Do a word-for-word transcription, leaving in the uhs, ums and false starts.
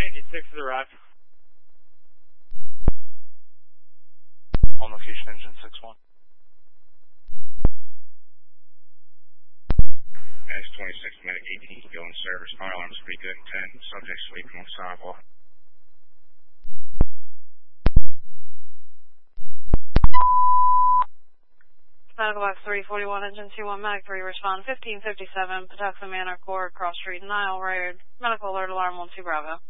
Engine six has arrived. On location, engine six one. S twenty-six, medic eighteen, still in service. Fire alarm's pretty good. ten, subject sleeping on the sidewalk. Medical box three forty-one, engine two one, medic three, respond fifteen fifty-seven, Patuxent Manor, Court, Cross Street, Nile, Raid. Medical alert, alarm one two Bravo.